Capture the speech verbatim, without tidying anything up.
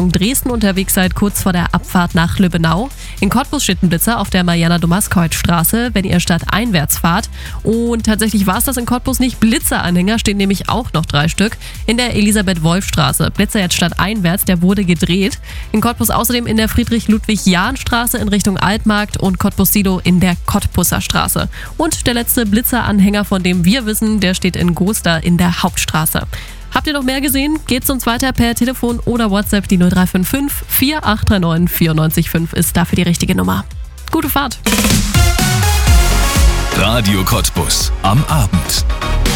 Richtung Dresden unterwegs seid, kurz vor der Abfahrt nach Lübbenau. In Cottbus steht ein Blitzer auf der Mariana-Domaskeuth-Straße, wenn ihr stadteinwärts fahrt. Und tatsächlich war es das in Cottbus nicht. Blitzeranhänger stehen nämlich auch noch drei Stück in der Elisabeth-Wolf-Straße. Blitzer jetzt stadteinwärts, der wurde gedreht. In Cottbus außerdem in der Friedrich-Ludwig-Jahn-Straße in Richtung Altmarkt und Cottbus-Sido in der Cottbusser Straße. Und der letzte Blitzeranhänger, von dem wir wissen, der steht in Goster in der Hauptstraße. Habt ihr noch mehr gesehen? Geht's uns weiter per Telefon oder WhatsApp. Die null drei fünf fünf, vier acht drei neun, vier neun fünf ist dafür die richtige Nummer. Gute Fahrt! Radio Cottbus am Abend.